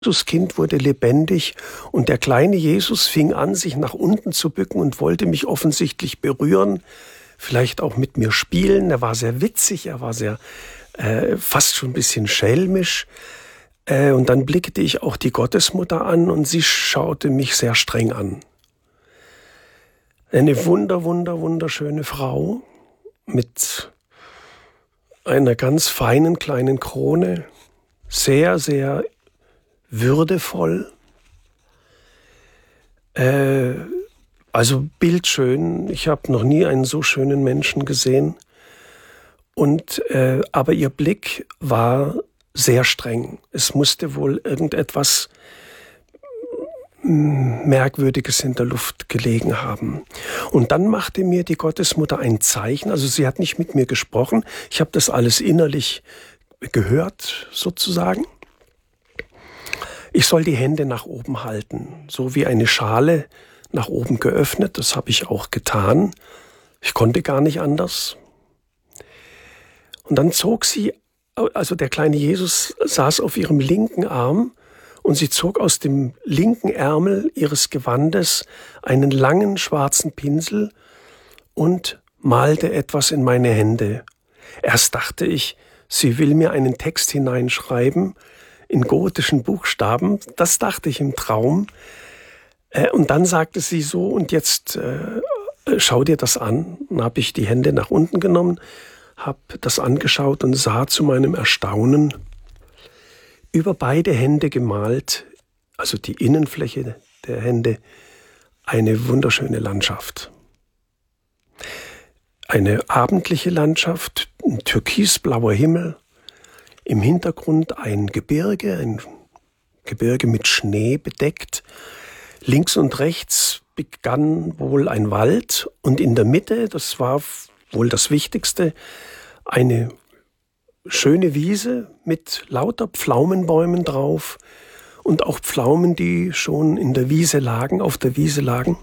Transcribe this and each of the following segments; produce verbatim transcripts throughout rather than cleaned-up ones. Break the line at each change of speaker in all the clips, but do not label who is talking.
Jesuskind wurde lebendig und der kleine Jesus fing an, sich nach unten zu bücken und wollte mich offensichtlich berühren, vielleicht auch mit mir spielen. Er war sehr witzig, er war sehr äh, fast schon ein bisschen schelmisch. Äh, und dann blickte ich auch die Gottesmutter an und sie schaute mich sehr streng an. Eine wunder, wunder, wunderschöne Frau mit einer ganz feinen kleinen Krone, sehr, sehr würdevoll, äh, also bildschön. Ich habe noch nie einen so schönen Menschen gesehen. Und äh, aber ihr Blick war sehr streng. Es musste wohl irgendetwas Merkwürdiges in der Luft gelegen haben. Und dann machte mir die Gottesmutter ein Zeichen. Also sie hat nicht mit mir gesprochen. Ich habe das alles innerlich gehört, sozusagen. Ich soll die Hände nach oben halten, so wie eine Schale nach oben geöffnet. Das habe ich auch getan. Ich konnte gar nicht anders. Und dann zog sie, also der kleine Jesus saß auf ihrem linken Arm und sie zog aus dem linken Ärmel ihres Gewandes einen langen schwarzen Pinsel und malte etwas in meine Hände. Erst dachte ich, sie will mir einen Text hineinschreiben, in gotischen Buchstaben, das dachte ich im Traum. Äh, und dann sagte sie so, und jetzt äh, schau dir das an. Dann habe ich die Hände nach unten genommen, habe das angeschaut und sah zu meinem Erstaunen über beide Hände gemalt, also die Innenfläche der Hände, eine wunderschöne Landschaft. Eine abendliche Landschaft, ein türkisblauer Himmel, im Hintergrund ein Gebirge, ein Gebirge mit Schnee bedeckt. Links und rechts begann wohl ein Wald und in der Mitte, das war wohl das Wichtigste, eine schöne Wiese mit lauter Pflaumenbäumen drauf und auch Pflaumen, die schon in der Wiese lagen, auf der Wiese lagen.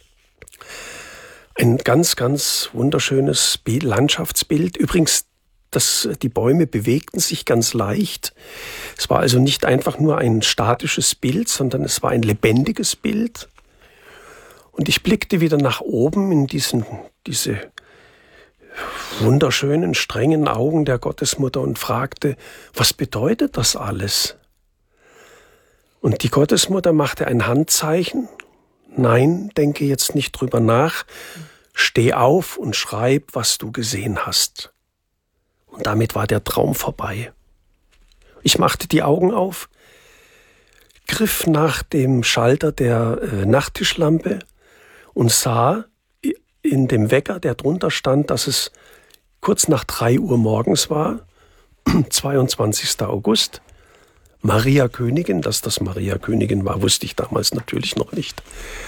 Ein ganz, ganz wunderschönes Landschaftsbild. Übrigens, Das, die Bäume bewegten sich ganz leicht. Es war also nicht einfach nur ein statisches Bild, sondern es war ein lebendiges Bild. Und ich blickte wieder nach oben in diesen, diese wunderschönen, strengen Augen der Gottesmutter und fragte, was bedeutet das alles? Und die Gottesmutter machte ein Handzeichen. Nein, denke jetzt nicht drüber nach. Steh auf und schreib, was du gesehen hast. Und damit war der Traum vorbei. Ich machte die Augen auf, griff nach dem Schalter der äh, Nachttischlampe und sah in dem Wecker, der drunter stand, dass es kurz nach drei Uhr morgens war, zweiundzwanzigster August. Maria Königin, dass das Maria Königin war, wusste ich damals natürlich noch nicht.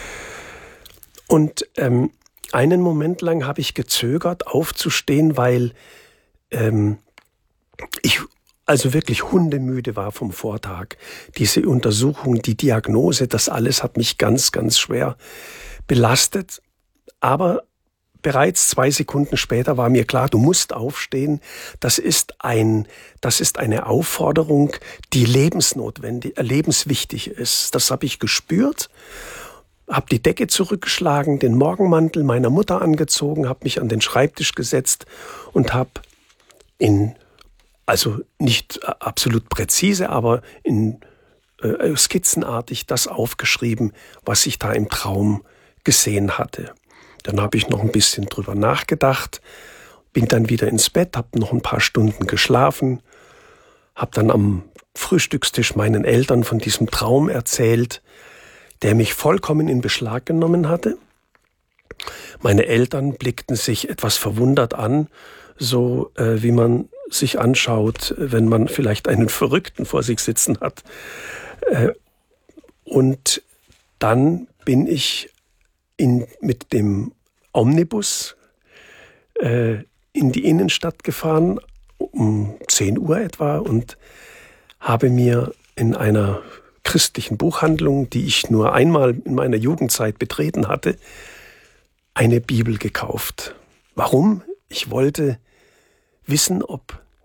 Und ähm, einen Moment lang habe ich gezögert, aufzustehen, weil ähm, ich also wirklich hundemüde war vom Vortag. Diese Untersuchung, die Diagnose, das alles hat mich ganz, ganz schwer belastet. Aber bereits zwei Sekunden später war mir klar, du musst aufstehen. Das ist ein, das ist eine Aufforderung, die lebensnotwendig, äh, lebenswichtig ist. Das habe ich gespürt. Habe die Decke zurückgeschlagen, den Morgenmantel meiner Mutter angezogen, habe mich an den Schreibtisch gesetzt und habe in, also nicht absolut präzise, aber in äh, skizzenartig das aufgeschrieben, was ich da im Traum gesehen hatte. Dann habe ich noch ein bisschen drüber nachgedacht, bin dann wieder ins Bett, habe noch ein paar Stunden geschlafen, habe dann am Frühstückstisch meinen Eltern von diesem Traum erzählt, der mich vollkommen in Beschlag genommen hatte. Meine Eltern blickten sich etwas verwundert an, so äh, wie man sich anschaut, wenn man vielleicht einen Verrückten vor sich sitzen hat. Äh, und dann bin ich in, mit dem Omnibus äh, in die Innenstadt gefahren, um zehn Uhr etwa, und habe mir in einer christlichen Buchhandlung, die ich nur einmal in meiner Jugendzeit betreten hatte, eine Bibel gekauft. Warum? Ich wollte wissen, ob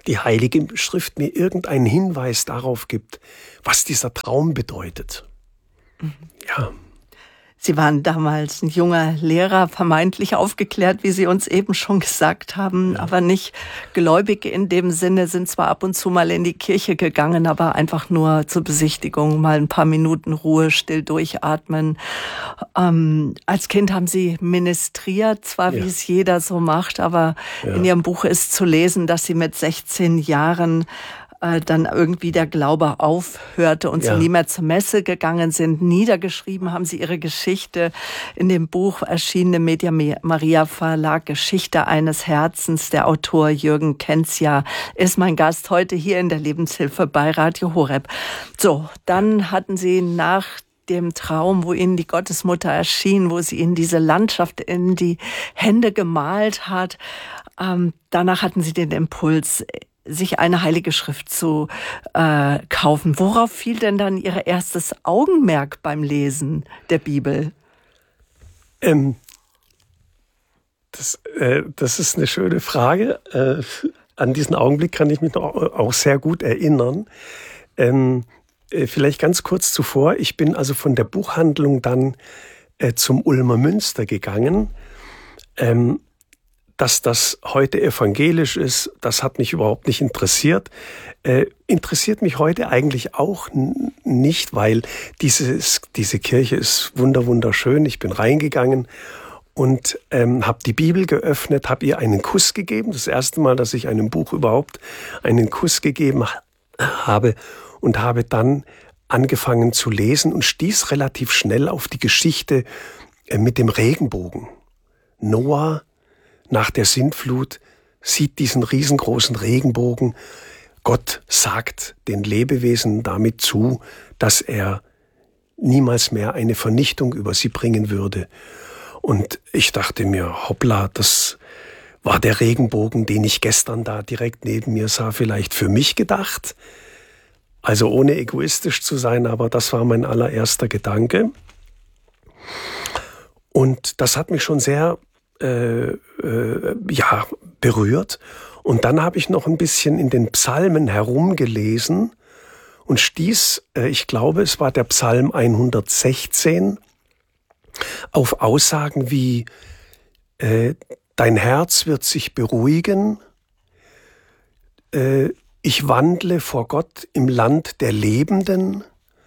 die Heilige Schrift mir irgendeinen Hinweis darauf gibt, was dieser Traum bedeutet. Mhm. Ja.
Sie waren damals ein junger Lehrer, vermeintlich aufgeklärt, wie Sie uns eben schon gesagt haben, ja. aber nicht gläubig in dem Sinne, sind zwar ab und zu mal in die Kirche gegangen, aber einfach nur zur Besichtigung, mal ein paar Minuten Ruhe, still durchatmen. Ähm, als Kind haben Sie ministriert, zwar ja. wie es jeder so macht, aber ja. in Ihrem Buch ist zu lesen, dass Sie mit sechzehn Jahren dann irgendwie der Glaube aufhörte und ja. sie nie mehr zur Messe gegangen sind. Niedergeschrieben haben sie ihre Geschichte in dem Buch erschienen im Media Maria Verlag, Geschichte eines Herzens. Der Autor Jürgen Kenzia ist mein Gast heute hier in der Lebenshilfe bei Radio Horeb. So, dann hatten sie nach dem Traum, wo ihnen die Gottesmutter erschien, wo sie ihnen diese Landschaft in die Hände gemalt hat, ähm, danach hatten sie den Impuls, sich eine heilige Schrift zu äh, kaufen. Worauf fiel denn dann Ihr erstes Augenmerk beim Lesen der Bibel?
Ähm, das, äh, das ist eine schöne Frage. Äh, an diesen Augenblick kann ich mich noch auch sehr gut erinnern. Ähm, äh, vielleicht ganz kurz zuvor. Ich bin also von der Buchhandlung dann äh, zum Ulmer Münster gegangen. Ähm, Dass das heute evangelisch ist, das hat mich überhaupt nicht interessiert. Äh, interessiert mich heute eigentlich auch n- nicht, weil dieses, diese Kirche ist wunder wunderschön. Ich bin reingegangen und ähm, habe die Bibel geöffnet, habe ihr einen Kuss gegeben. Das erste Mal, dass ich einem Buch überhaupt einen Kuss gegeben ha- habe und habe dann angefangen zu lesen und stieß relativ schnell auf die Geschichte äh, mit dem Regenbogen. Noah nach der Sintflut sieht diesen riesengroßen Regenbogen. Gott sagt den Lebewesen damit zu, dass er niemals mehr eine Vernichtung über sie bringen würde. Und ich dachte mir, hoppla, das war der Regenbogen, den ich gestern da direkt neben mir sah, vielleicht für mich gedacht. Also ohne egoistisch zu sein, aber das war mein allererster Gedanke. Und das hat mich schon sehr Äh, äh, ja, berührt. Und dann habe ich noch ein bisschen in den Psalmen herumgelesen und stieß, äh, ich glaube, es war der Psalm hundertsechzehn, auf Aussagen wie äh, dein Herz wird sich beruhigen, äh, ich wandle vor Gott im Land der Lebenden,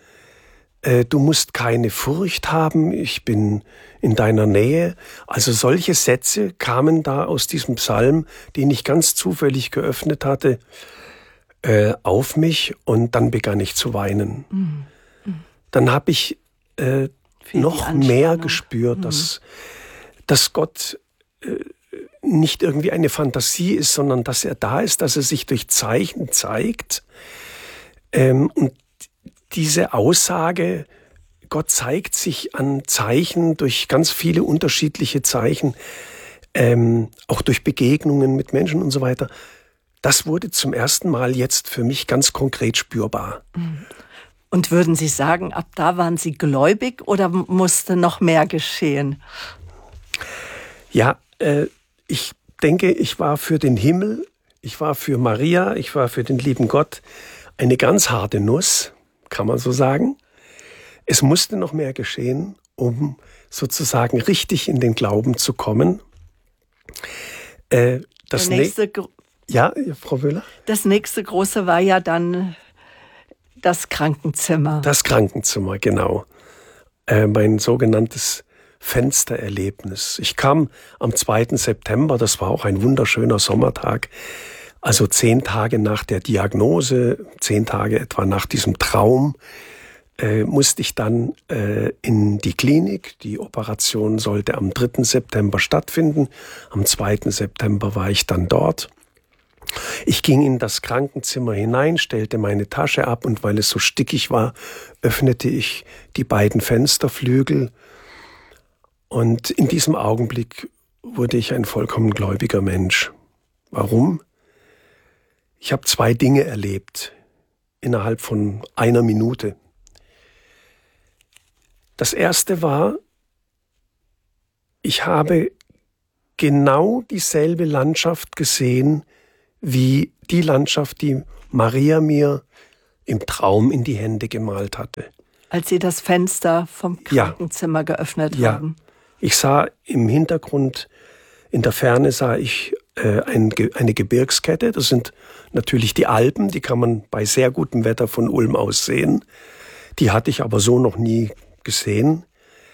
du musst keine Furcht haben, ich bin in deiner Nähe. Also solche Sätze kamen da aus diesem Psalm, den ich ganz zufällig geöffnet hatte, äh, auf mich und dann begann ich zu weinen. Mhm. Dann habe ich äh, noch mehr gespürt, mhm. dass, dass Gott äh, nicht irgendwie eine Fantasie ist, sondern dass er da ist, dass er sich durch Zeichen zeigt. Ähm, und diese Aussage, Gott zeigt sich an Zeichen, durch ganz viele unterschiedliche Zeichen, ähm, auch durch Begegnungen mit Menschen und so weiter, das wurde zum ersten Mal jetzt für mich ganz konkret spürbar.
Und würden Sie sagen, ab da waren Sie gläubig oder musste noch mehr geschehen?
Ja, äh, ich denke, ich war für den Himmel, ich war für Maria, ich war für den lieben Gott eine ganz harte Nuss, kann man so sagen. Es musste noch mehr geschehen, um sozusagen richtig in den Glauben zu kommen. Äh, das
Der nächste,
ne- ja, Frau Wöhler?
Das nächste große war ja dann das Krankenzimmer.
Das Krankenzimmer, genau. Äh, mein sogenanntes Fenstererlebnis. Ich kam am zweiten September, das war auch ein wunderschöner Sommertag, also zehn Tage nach der Diagnose, zehn Tage etwa nach diesem Traum, äh, musste ich dann äh, in die Klinik. Die Operation sollte am dritten September stattfinden. Am zweiten September war ich dann dort. Ich ging in das Krankenzimmer hinein, stellte meine Tasche ab und weil es so stickig war, öffnete ich die beiden Fensterflügel. Und in diesem Augenblick wurde ich ein vollkommen gläubiger Mensch. Warum? Ich habe zwei Dinge erlebt innerhalb von einer Minute. Das erste war, ich habe genau dieselbe Landschaft gesehen wie die Landschaft, die Maria mir im Traum in die Hände gemalt hatte.
Als Sie das Fenster vom Krankenzimmer ja. geöffnet
ja.
haben.
Ich sah im Hintergrund, in der Ferne sah ich äh, ein, eine Gebirgskette. Das sind natürlich die Alpen, die kann man bei sehr gutem Wetter von Ulm aus sehen. Die hatte ich aber so noch nie gesehen.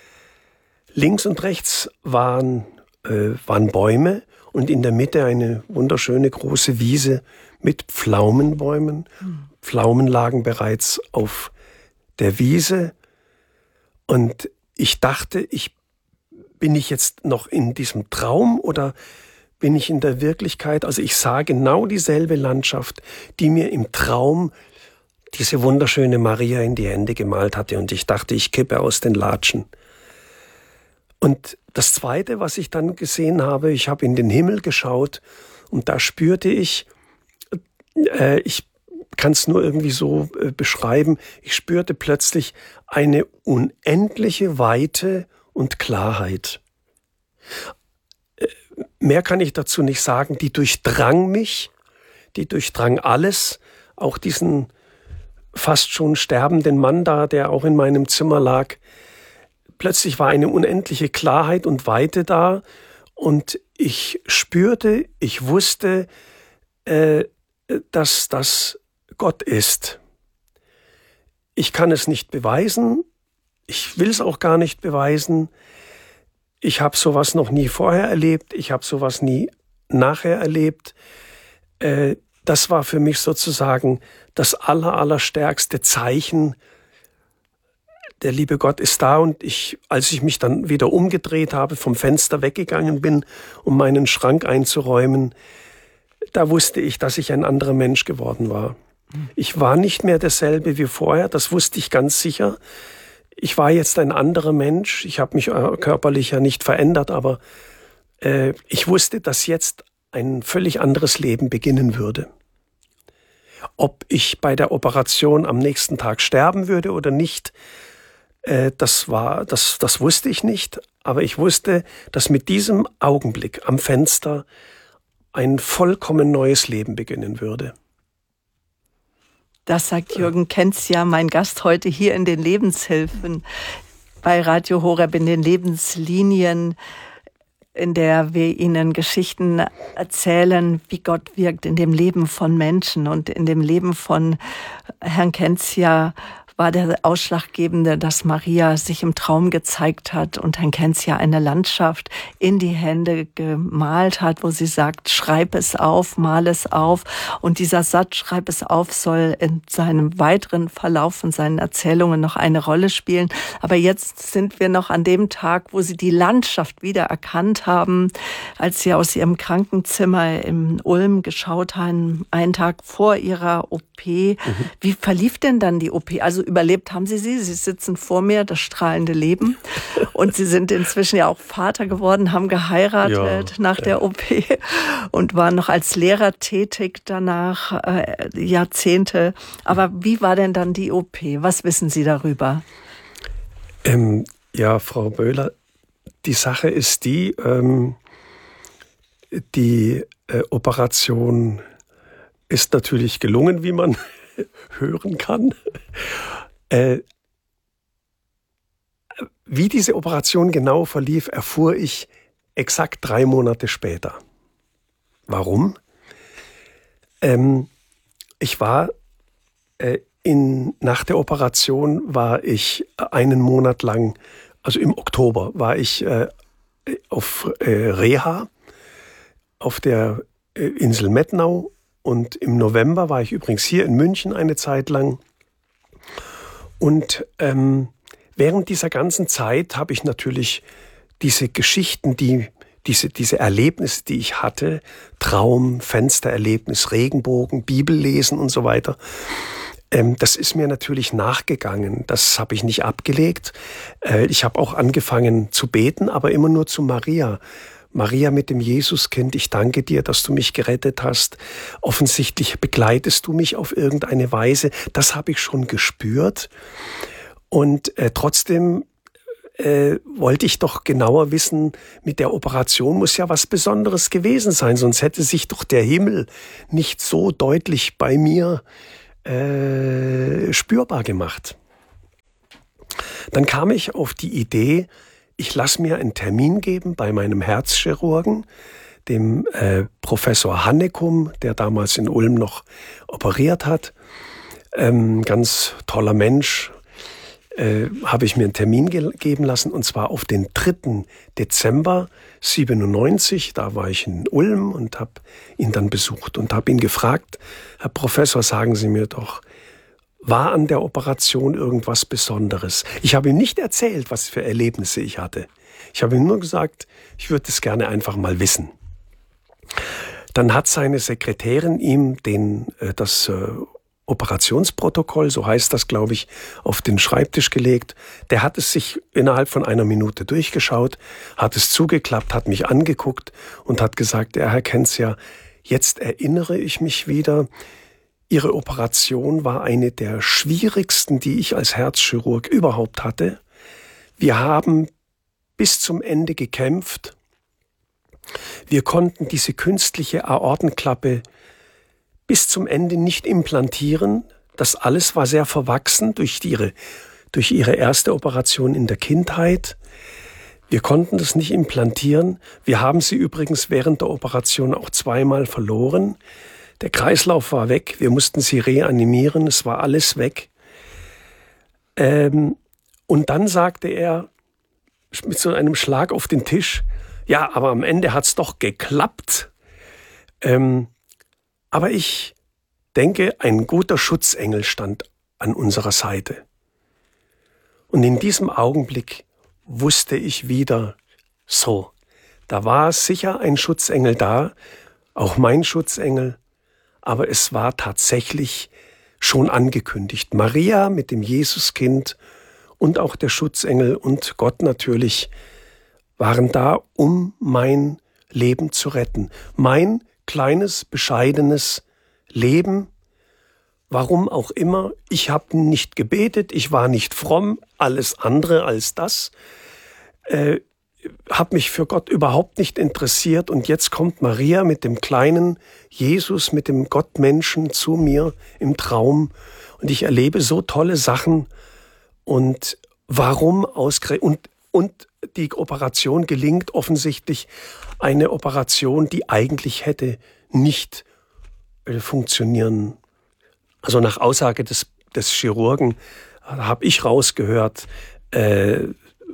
Links und rechts waren, äh, waren Bäume und in der Mitte eine wunderschöne große Wiese mit Pflaumenbäumen. Mhm. Pflaumen lagen bereits auf der Wiese und ich dachte, ich bin ich jetzt noch in diesem Traum oder bin ich in der Wirklichkeit? Also ich sah genau dieselbe Landschaft, die mir im Traum diese wunderschöne Maria in die Hände gemalt hatte und ich dachte, ich kippe aus den Latschen. Und das Zweite, was ich dann gesehen habe, ich habe in den Himmel geschaut und da spürte ich, äh, ich kann es nur irgendwie so äh, beschreiben, ich spürte plötzlich eine unendliche Weite und Klarheit. Äh, mehr kann ich dazu nicht sagen, die durchdrang mich, die durchdrang alles, auch diesen fast schon sterbenden Mann da, der auch in meinem Zimmer lag. Plötzlich war eine unendliche Klarheit und Weite da und ich spürte, ich wusste, äh, dass das Gott ist. Ich kann es nicht beweisen, ich will es auch gar nicht beweisen. Ich habe sowas noch nie vorher erlebt, ich habe sowas nie nachher erlebt. Äh, das war für mich sozusagen das aller, allerstärkste Zeichen. Der liebe Gott ist da und ich, als ich mich dann wieder umgedreht habe, vom Fenster weggegangen bin, um meinen Schrank einzuräumen, da wusste ich, dass ich ein anderer Mensch geworden war. Ich war nicht mehr derselbe wie vorher, das wusste ich ganz sicher. Ich war jetzt ein anderer Mensch, ich habe mich körperlich ja nicht verändert, aber äh, ich wusste, dass jetzt ein völlig anderes Leben beginnen würde. Ob ich bei der Operation am nächsten Tag sterben würde oder nicht, äh, das war, das, das wusste ich nicht, aber ich wusste, dass mit diesem Augenblick am Fenster ein vollkommen neues Leben beginnen würde.
Das sagt Jürgen Kenzia, mein Gast heute hier in den Lebenshilfen bei Radio Horeb in den Lebenslinien, in der wir Ihnen Geschichten erzählen, wie Gott wirkt in dem Leben von Menschen. Und in dem Leben von Herrn Kenzia war der Ausschlaggebende, dass Maria sich im Traum gezeigt hat und Herrn Kenzia eine Landschaft in die Hände gemalt hat, wo sie sagt, schreib es auf, mal es auf. Und dieser Satz, schreib es auf, soll in seinem weiteren Verlauf und seinen Erzählungen noch eine Rolle spielen. Aber jetzt sind wir noch an dem Tag, wo sie die Landschaft wieder erkannt haben, als sie aus ihrem Krankenzimmer in Ulm geschaut haben, einen Tag vor ihrer O P. Mhm. Wie verlief denn dann die O P? Also überlebt haben Sie sie. Sie sitzen vor mir, das strahlende Leben. Und Sie sind inzwischen ja auch Vater geworden, haben geheiratet ja, nach der ja. O P und waren noch als Lehrer tätig danach, äh, Jahrzehnte. Aber wie war denn dann die O P? Was wissen Sie darüber?
Ähm, ja, Frau Böhler, die Sache ist die, ähm, die äh, Operation ist natürlich gelungen, wie man hören kann. Äh, wie diese Operation genau verlief, erfuhr ich exakt drei Monate später. Warum? Ähm, ich war äh, in, nach der Operation war ich einen Monat lang, also im Oktober, war ich äh, auf äh, Reha auf der äh, Insel Mettnau. Und im November war ich übrigens hier in München eine Zeit lang. Und ähm, während dieser ganzen Zeit habe ich natürlich diese Geschichten, die, diese, diese Erlebnisse, die ich hatte, Traum, Fenstererlebnis, Regenbogen, Bibellesen und so weiter, ähm, das ist mir natürlich nachgegangen. Das habe ich nicht abgelegt. Äh, ich habe auch angefangen zu beten, aber immer nur zu Maria. Maria mit dem Jesuskind, ich danke dir, dass du mich gerettet hast. Offensichtlich begleitest du mich auf irgendeine Weise. Das habe ich schon gespürt. Und äh, trotzdem äh, wollte ich doch genauer wissen, mit der Operation muss ja was Besonderes gewesen sein, sonst hätte sich doch der Himmel nicht so deutlich bei mir äh, spürbar gemacht. Dann kam ich auf die Idee, ich lasse mir einen Termin geben bei meinem Herzchirurgen, dem äh, Professor Hannekum, der damals in Ulm noch operiert hat. Ähm, ganz toller Mensch, äh, habe ich mir einen Termin ge- geben lassen, und zwar auf den dritten Dezember siebenundneunzig. Da war ich in Ulm und habe ihn dann besucht und habe ihn gefragt, Herr Professor, sagen Sie mir doch, war an der Operation irgendwas Besonderes? Ich habe ihm nicht erzählt, was für Erlebnisse ich hatte. Ich habe ihm nur gesagt, ich würde es gerne einfach mal wissen. Dann hat seine Sekretärin ihm den, äh, das äh, Operationsprotokoll, so heißt das, glaube ich, auf den Schreibtisch gelegt. Der hat es sich innerhalb von einer Minute durchgeschaut, hat es zugeklappt, hat mich angeguckt und hat gesagt, ja, Herr Kenzia, jetzt erinnere ich mich wieder, Ihre Operation war eine der schwierigsten, die ich als Herzchirurg überhaupt hatte. Wir haben bis zum Ende gekämpft. Wir konnten diese künstliche Aortenklappe bis zum Ende nicht implantieren. Das alles war sehr verwachsen durch ihre, durch ihre erste Operation in der Kindheit. Wir konnten das nicht implantieren. Wir haben sie übrigens während der Operation auch zweimal verloren. Der Kreislauf war weg, wir mussten sie reanimieren, es war alles weg. Ähm, und dann sagte er mit so einem Schlag auf den Tisch, ja, aber am Ende hat's doch geklappt. Ähm, aber ich denke, ein guter Schutzengel stand an unserer Seite. Und in diesem Augenblick wusste ich wieder, so, da war sicher ein Schutzengel da, auch mein Schutzengel, aber es war tatsächlich schon angekündigt. Maria mit dem Jesuskind und auch der Schutzengel und Gott natürlich waren da, um mein Leben zu retten. Mein kleines, bescheidenes Leben, warum auch immer. Ich habe nicht gebetet, ich war nicht fromm, alles andere als das. Äh, habe mich für Gott überhaupt nicht interessiert, und jetzt kommt Maria mit dem kleinen Jesus, mit dem Gottmenschen zu mir im Traum, und ich erlebe so tolle Sachen. Und warum ausgerechnet? Und, und die Operation gelingt offensichtlich, eine Operation, die eigentlich hätte nicht äh, funktionieren. Also nach Aussage des, des Chirurgen äh, habe ich rausgehört, äh,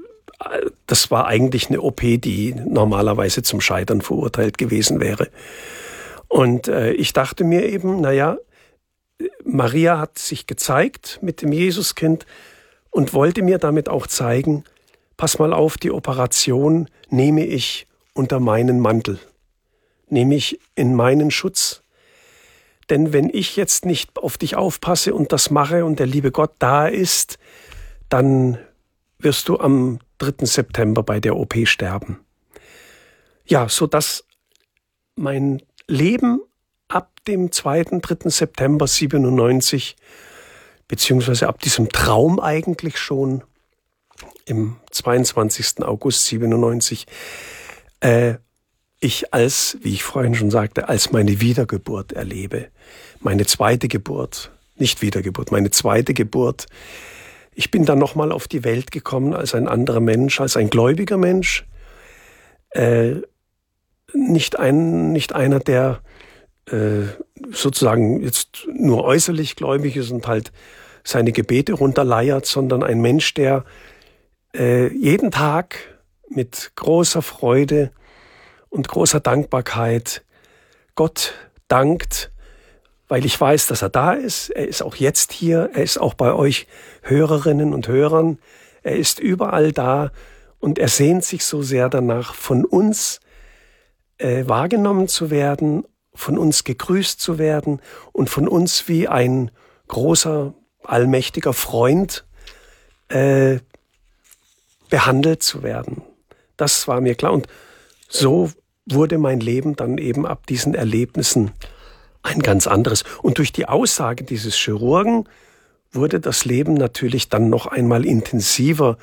das war eigentlich eine O P, die normalerweise zum Scheitern verurteilt gewesen wäre. Und äh, ich dachte mir eben, naja, Maria hat sich gezeigt mit dem Jesuskind und wollte mir damit auch zeigen, pass mal auf, die Operation nehme ich unter meinen Mantel, nehme ich in meinen Schutz. Denn wenn ich jetzt nicht auf dich aufpasse und das mache und der liebe Gott da ist, dann wirst du am dritten September bei der O P sterben. Ja, so dass mein Leben ab dem zweiten, dritten September siebenundneunzig, beziehungsweise ab diesem Traum eigentlich schon im zweiundzwanzigsten August siebenundneunzig, äh, ich als, wie ich vorhin schon sagte, als meine Wiedergeburt erlebe. Meine zweite Geburt, nicht Wiedergeburt, meine zweite Geburt. Ich bin dann nochmal auf die Welt gekommen als ein anderer Mensch, als ein gläubiger Mensch. Äh, nicht, ein, nicht einer, der äh, sozusagen jetzt nur äußerlich gläubig ist und halt seine Gebete runterleiert, sondern ein Mensch, der äh, jeden Tag mit großer Freude und großer Dankbarkeit Gott dankt, weil ich weiß, dass er da ist. Er ist auch jetzt hier. Er ist auch bei euch Hörerinnen und Hörern. Er ist überall da und er sehnt sich so sehr danach, von uns äh, wahrgenommen zu werden, von uns gegrüßt zu werden und von uns wie ein großer, allmächtiger Freund äh, behandelt zu werden. Das war mir klar. Und so wurde mein Leben dann eben ab diesen Erlebnissen ein ganz anderes. Und durch die Aussage dieses Chirurgen wurde das Leben natürlich dann noch einmal intensiver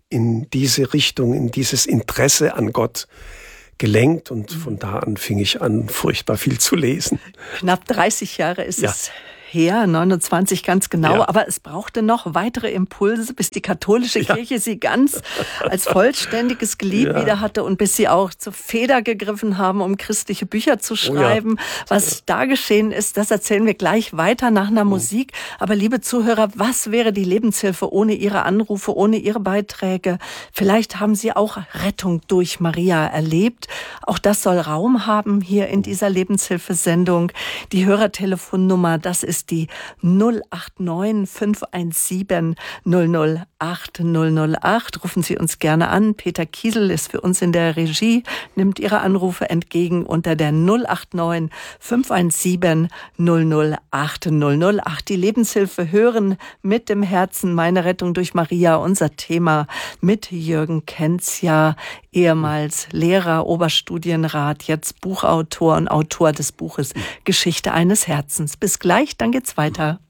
in diese Richtung, in dieses Interesse an Gott gelenkt und von da an fing ich an, furchtbar viel zu lesen.
Knapp dreißig Jahre ist
ja.
es her, neunundzwanzig ganz genau,
ja.
aber es brauchte noch weitere Impulse, bis die katholische ja. Kirche sie ganz als vollständiges Glied ja. wieder hatte und bis sie auch zur Feder gegriffen haben, um christliche Bücher zu schreiben. Oh ja. Was da geschehen ist, das erzählen wir gleich weiter nach einer oh. Musik. Aber liebe Zuhörer, was wäre die Lebenshilfe ohne Ihre Anrufe, ohne Ihre Beiträge? Vielleicht haben Sie auch Rettung durch Maria erlebt. Auch das soll Raum haben hier in dieser Lebenshilfesendung. Die Hörertelefonnummer, das ist die null acht neun fünf eins sieben null null acht null null acht. Rufen Sie uns gerne an. Peter Kiesel ist für uns in der Regie, nimmt Ihre Anrufe entgegen unter der null acht neun fünf eins sieben null null acht null null acht. Die Lebenshilfe hören mit dem Herzen, meine Rettung durch Maria, unser Thema mit Jürgen Kenzja, ehemals Lehrer, Oberstudienrat, jetzt Buchautor und Autor des Buches Geschichte eines Herzens. Bis gleich, dann geht's weiter.